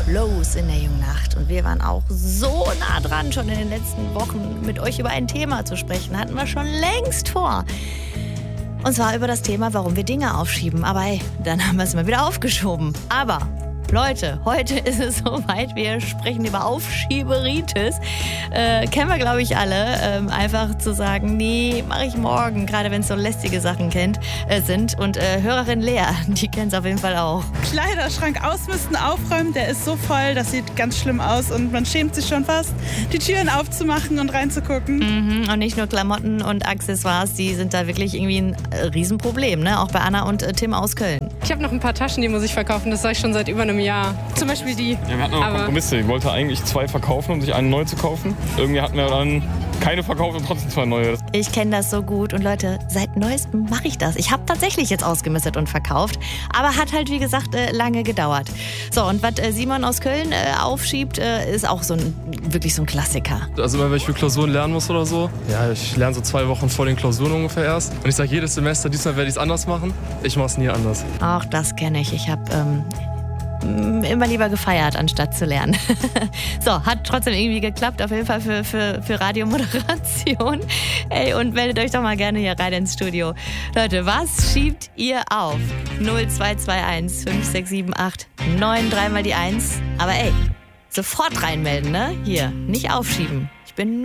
Close in der Jungnacht. Und wir waren auch so nah dran, schon in den letzten Wochen mit euch über ein Thema zu sprechen. Hatten wir schon längst vor. Und zwar über das Thema, warum wir Dinge aufschieben. Aber hey, dann haben wir es mal wieder aufgeschoben. Aber Leute, heute ist es soweit, wir sprechen über Aufschieberitis. Kennen wir, glaube ich, alle. Einfach zu sagen, nee, mache ich morgen, gerade wenn es so lästige Sachen sind. Und Hörerin Lea, die kennt es auf jeden Fall auch. Kleiderschrank ausmisten, aufräumen, der ist so voll, das sieht ganz schlimm aus und man schämt sich schon fast, die Türen aufzumachen und reinzugucken. Und nicht nur Klamotten und Accessoires, die sind da wirklich irgendwie ein Riesenproblem, ne? Auch bei Anna und Tim aus Köln. Ich habe noch ein paar Taschen, die muss ich verkaufen, das sage ich schon seit über einem Jahr. Zum Beispiel die. Ja, wir hatten noch Kompromisse. Ich wollte eigentlich 2 verkaufen, um sich einen neu zu kaufen. Irgendwie hatten wir dann keine verkauft und trotzdem 2 neue. Ich kenne das so gut und Leute, seit Neuestem mache ich das. Ich habe tatsächlich jetzt ausgemistet und verkauft, aber hat halt wie gesagt lange gedauert. So, und was Simon aus Köln aufschiebt, ist auch wirklich so ein Klassiker. Also immer, wenn ich für Klausuren lernen muss oder so, ja, ich lerne so 2 Wochen vor den Klausuren ungefähr erst. Und ich sage jedes Semester, diesmal werde ich es anders machen. Ich mache es nie anders. Auch das kenne ich. Ich habe immer lieber gefeiert, anstatt zu lernen. So, hat trotzdem irgendwie geklappt, auf jeden Fall für Radiomoderation. Ey, und meldet euch doch mal gerne hier rein ins Studio. Leute, was schiebt ihr auf? 0221 5678 93 mal die 1. Aber ey, sofort reinmelden, ne? Hier, nicht aufschieben. Ich bin